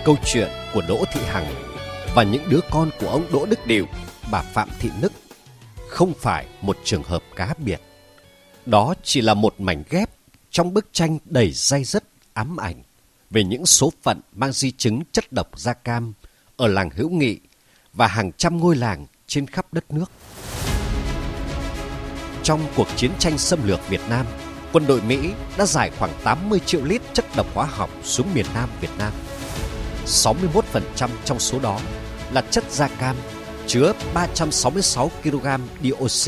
Câu chuyện của Đỗ Thị Hằng và những đứa con của ông Đỗ Đức Điệu, bà Phạm Thị Nức không phải một trường hợp cá biệt. Đó chỉ là một mảnh ghép trong bức tranh đầy day dứt ám ảnh về những số phận mang di chứng chất độc da cam ở làng Hữu Nghị và hàng trăm ngôi làng trên khắp đất nước. Trong cuộc chiến tranh xâm lược Việt Nam, quân đội Mỹ đã giải khoảng 80 triệu lít chất độc hóa học xuống miền Nam Việt Nam. 61% trong số đó là chất da cam chứa 366 kg dioxin.